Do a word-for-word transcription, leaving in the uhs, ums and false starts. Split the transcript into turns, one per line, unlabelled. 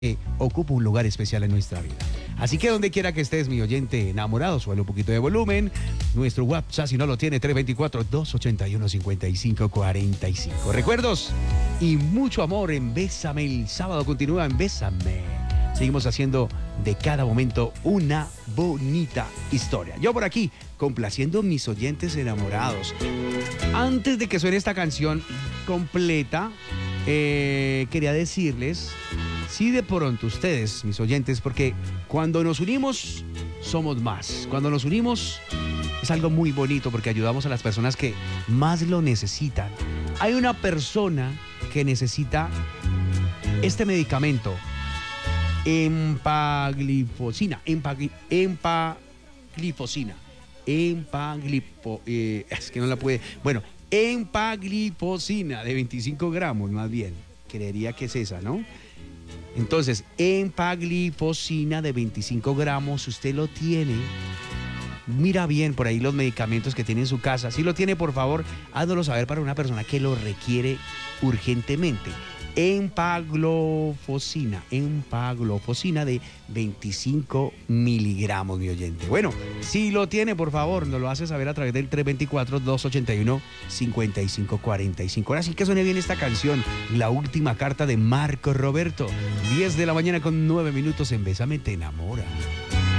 que ocupa un lugar especial en nuestra vida. Así que donde quiera que estés, mi oyente enamorado, suele un poquito de volumen. Nuestro WhatsApp, si no lo tiene, tres dos cuatro, dos ocho uno, cinco cinco cuatro cinco. Recuerdos y mucho amor en Bésame. El sábado continúa en Bésame. Seguimos haciendo de cada momento una bonita historia. Yo por aquí, complaciendo mis oyentes enamorados. Antes de que suene esta canción completa, eh, quería decirles, si de pronto ustedes, mis oyentes, porque cuando nos unimos, somos más. Cuando nos unimos, es algo muy bonito porque ayudamos a las personas que más lo necesitan. Hay una persona que necesita este medicamento, empaglifosina, empagli, empaglifosina, empaglipo, eh, es que no la puede, bueno, empaglifosina de veinticinco gramos, más bien, creería que es esa, ¿no? Entonces, empaglifosina de veinticinco gramos, usted lo tiene. Mira bien por ahí los medicamentos que tiene en su casa. Si lo tiene, por favor, hágalo saber para una persona que lo requiere urgentemente. Empaglifosina, empaglifosina de veinticinco miligramos, mi oyente. Bueno, si lo tiene, por favor, nos lo hace saber a través del tres dos cuatro, dos ocho uno, cinco cinco cuatro cinco. Ahora sí que suene bien esta canción, La Última Carta de Marco Roberto. diez de la mañana con nueve minutos en Bésame te enamora.